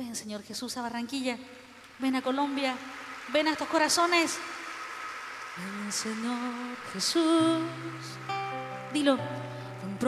Ven, Señor Jesús, a Barranquilla. Ven a Colombia. Ven a estos corazones. Ven, Señor Jesús. Dilo.